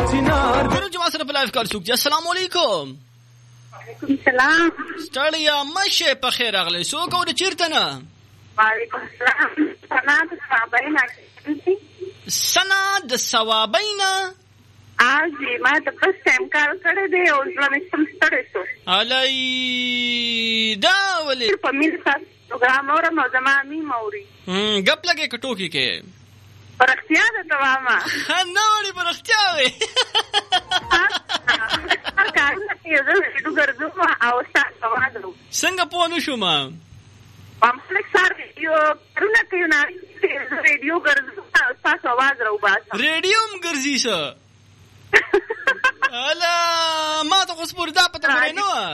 ګورو چې ما سره په لایف کال څوک. السلام علیکم. وعلیکم السلام. ستړیا مشه په خیر راغلی. څوک او د چیرته نه؟ وعلیکم السلام. سنا د ثوابینا. آجی ما ته فرست ټایم کار کړی دی او زړه مې سم ستړی شو. الای دا ولې په مين سره پروګرام اورم او زما مې موري غپ لګې کټوکی کې پرختیا ده تماما نه وړي پرختیا وي کارونه کې زه ویډیو ګرځم او تاسو وادرو څنګه پوه نه شوم پمفلکس ویډیو کارونه کوي نه ویډیو ګرځم او تاسو وادرو باسه ریډیوم ګرځي څه الا ما ته خو سپور دا پته ورې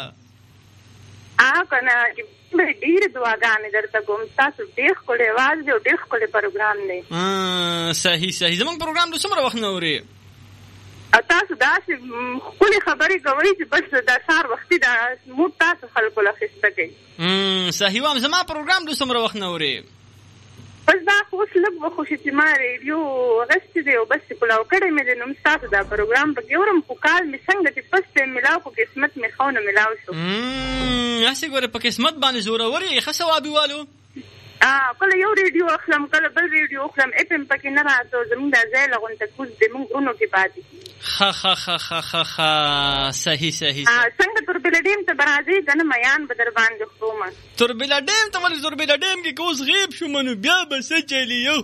نو کنه ډیر دعاګانې درته کوم تاسو ډېر ښکلی اواز دی او ډېر ښکلی پروګرام دی صحیح صحیح زموږ پروګرام د څومره وخت نه اوري او تاسو داسې ښکلې خبرې کوئ چې بس د سهار وختي د موږ تاسو خلکو له اخیسته کوي صحیح وایم زما پروګرام د څومره وخت نه اوري بس دا خو اوس لږ وخوښي چې ما ریډیو اخیستی دی او بس چې کلاو کړی مې دی نو م ستاسو دا پروګرام پکې اورم خو کال مې څنګه چې فسټ ټایم میلاو خو قسمت مې ښه ونه میلاو شو هسې ګوره په قسمت باندې زورور یې ښه ثوابي والو کله یو ریډیو اخلم کله بل ریډیو اخلم اف ام پکې نه راته زموږ دا ځای له غونډه کوز دی موږ غرونو کې پاتې صحیح صحیح څنګه توربیله ډیم ته به راځئ که نه میان به در باندې خورم توربیله ډیم ته ولې توربیله ډیم کې که اوس غیب شوم نو بیا به څه چلي یا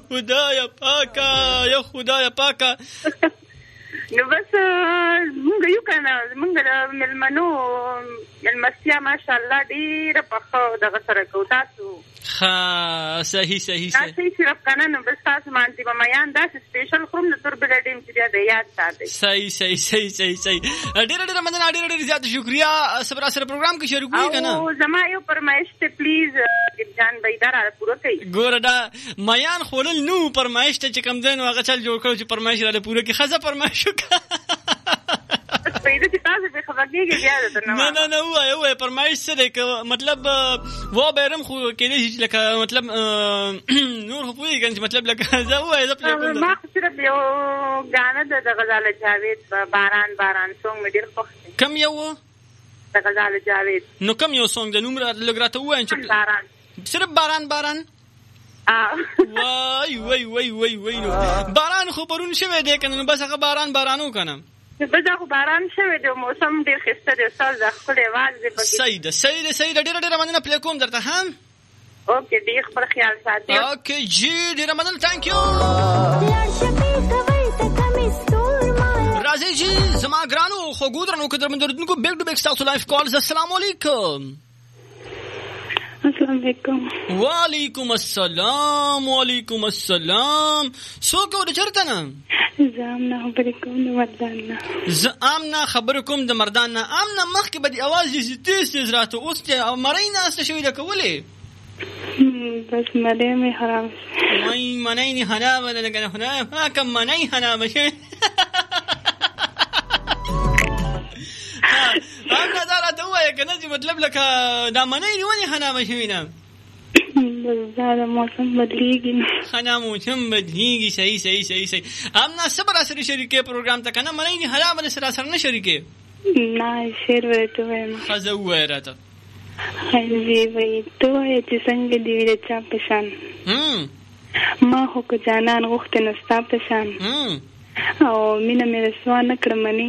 خدایه پاکه نو بس مونږ یو که نه زمونږ د مېلمنو مېلمستیا ماشاءالله ډېره پخه دغه سره کوو تاسو صحیح داسې صرف که نه نو بس تاسو مانځي به میان داسې سپیشل خورم د توربیله ډیم چې بیا د یاد ساتئ صحیح ډېره مننه ډېره زیاته شکریه صبر سره پروګرام کې شریک وي که نه او زما یو فرمایش ته پلیز جان بھائی دا را پوره کړئ ګوره دا میان خوړل نو فرمایش ته چې کوم دی نو هغه چل جوړ کړو چې فرمایش راله پوره کړي ښځه فرمایش نه ووایه فرمایش څه دی که مطلب وبیرم خو کېدای شي چې لکه مطلب نور خو پوهېږم چې مطلب لکه زه ووایه زه پرې ما خو صرف یو ګانه ده د غزاله جاوید باران سونګ مې ډېر خوښ دی کوم یو و د غزاله جاوید نو کوم یو سونګ د نوم لږ راته ووایم چې صرف باران وای نو باران خو پرون شوی دی که نه نو بس هغه بارانو که نه بس دا خو باران شوی دی موسم ډېر ښایسته دی استاد دا ښکلی اواز دی صحیح ده ډېره مننه پلی کوم درته هم اوکې ډېر خپل خیال ساتئ اوکې جی ډېره مننه تhank you راځئ جی زما ګرانو خوږو درنو قدرمنو اورېدونکو بیک ټو بیک ستاسو لایف کالز السلام علیکم السلام علیکم وعلیکم السلام څوک او د چېرته نه زه آمنه خبرې کوم د مردان نه آمنه مخکې به د اواز دې تیز راته اوس دې مرۍ ناسته شوې ده که ولې بس منۍ مې حرام منۍ دې حرامه ده لکه خدایه پاکه منۍ حرامه شوې آمنه دا راته ووایه که نه چې مطلب لکه دا منۍ دې ولې حرامه شوې ده دا موسم بدلیږي صحیح امنا صبر سره شریکې پروګرام ته کنه منۍ نه حرام سره نه شریکې نه شعر ورته وایم خزه وای راته هی وای ته چې څنګه دی د چا پشان ما هو کو جانان غوښتنه ستا پشان او مینه مې رسوا نه کړم